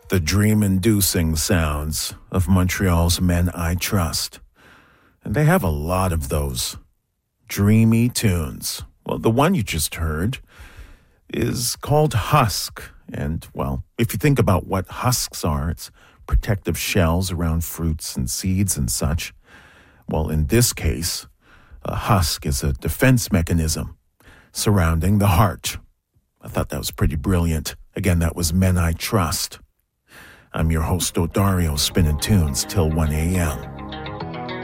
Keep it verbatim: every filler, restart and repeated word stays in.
The dream-inducing sounds of Montreal's Men I Trust. And they have a lot of those dreamy tunes. Well, the one you just heard is called Husk. And, well, if you think about what husks are, it's protective shells around fruits and seeds and such. Well, in this case, a husk is a defense mechanism surrounding the heart. I thought that was pretty brilliant. Again, that was Men I Trust. I'm your host, Odario, spinning tunes till one a.m.